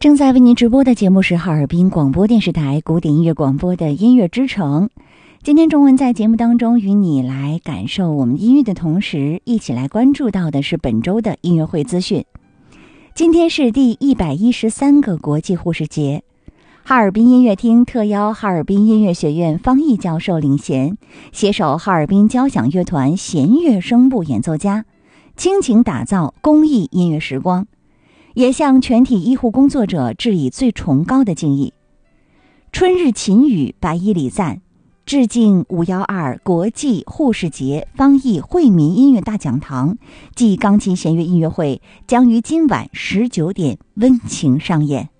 正在为您直播的节目是哈尔滨广播电视台古典音乐广播的音乐之城。今天中文在节目当中与你来感受我们音乐的同时，一起来关注到的是本周的音乐会资讯。今天是第113个国际护士节，哈尔滨音乐厅特邀哈尔滨音乐学院方毅教授领衔，携手哈尔滨交响乐团弦乐声部演奏家，倾情打造公益音乐时光，也向全体医护工作者致以最崇高的敬意。春日勤雨，白衣礼赞，致敬512国际护士节方毅惠民音乐大讲堂暨钢琴弦乐音乐会将于今晚19点温情上演。